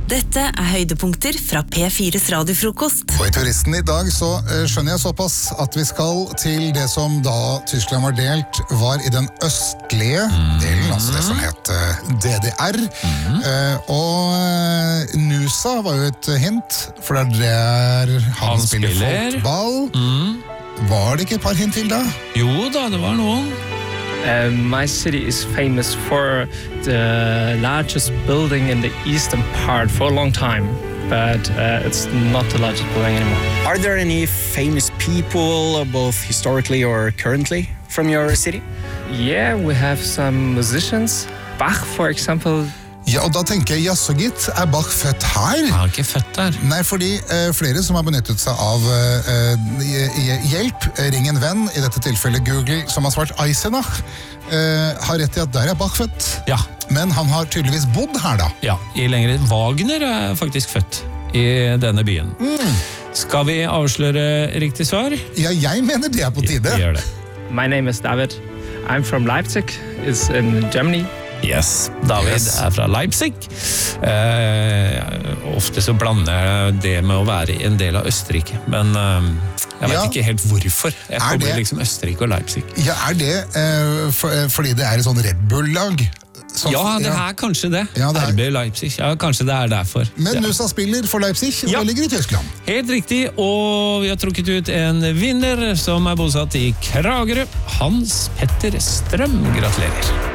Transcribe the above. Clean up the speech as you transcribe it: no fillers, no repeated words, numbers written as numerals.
Dette høydepunkter fra P4's radiofrokost. Og i Turisten i dag så skjønner jeg såpass at vi skal til det som da Tyskland var delt, var i den østlige delen, altså det som het DDR. Og Nusa var jo et hint, for det er der han spiller fotball. Var det ikke et par hint til da? Jo da, det var noen. My city is famous for the largest building in the eastern part for a long time, but it's not the largest building anymore. Are there any famous people, both historically or currently, from your city? Yeah, we have some musicians. Bach, for example. Ja, og da tenker jeg, jaså gitt, er Bach født her? Han er ikke født der. Nei, fordi flere som har benyttet seg av hjelp, ring en venn, i dette tilfellet Google, som har svart Eisenach, har rett i at der er Bach født. Ja. Men han har tydeligvis bodd her da. Ja, i lengre. Wagner er faktisk født i denne byen. Skal vi avsløre riktig svar? Ja, jeg mener det er på tide. Vi gjør det. My name is David. I'm from Leipzig. It's in Germany. Yes, David er fra Leipzig. Ofte så blander jeg det med å være en del av Østerrike, men jeg vet ikke helt hvorfor. Jeg kobler liksom Østerrike og Leipzig. Ja, er det fordi det er et sånn Red Bull-lag? Ja, det er kanskje det. RB Leipzig, ja, kanskje det er derfor. Men Nusa spiller for Leipzig, og det ligger i Tyskland. Helt riktig, og vi har trukket ut en vinner som er bosatt i Kragerø. Hans Petter Strøm, gratulerer.